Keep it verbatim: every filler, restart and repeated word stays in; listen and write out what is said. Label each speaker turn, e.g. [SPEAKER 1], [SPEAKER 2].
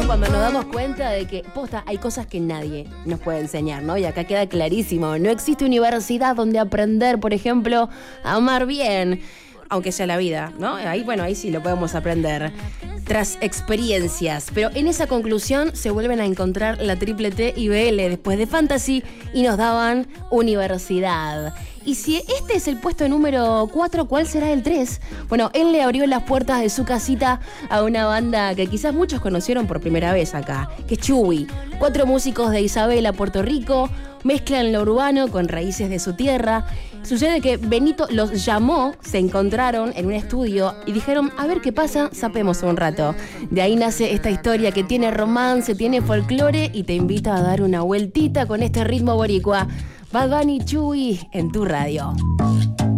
[SPEAKER 1] cuando nos damos cuenta de que, posta, hay cosas que nadie nos puede enseñar, ¿no? Y acá queda clarísimo, no existe universidad donde aprender, por ejemplo, a amar bien, aunque sea la vida, ¿no? Ahí, bueno, ahí sí lo podemos aprender tras experiencias. Pero en esa conclusión se vuelven a encontrar la triple T y B L después de Fantasy y nos daban universidad. Y si este es el puesto número cuatro, ¿cuál será el tres? Bueno, él le abrió las puertas de su casita a una banda que quizás muchos conocieron por primera vez acá, que es Chewy. Cuatro músicos de Isabela, Puerto Rico, mezclan lo urbano con raíces de su tierra. Sucede que Benito los llamó, se encontraron en un estudio y dijeron, a ver qué pasa, sapemos un rato. De ahí nace esta historia que tiene romance, tiene folclore y te invita a dar una vueltita con este ritmo boricua. Bad Bunny, Chewy en tu radio.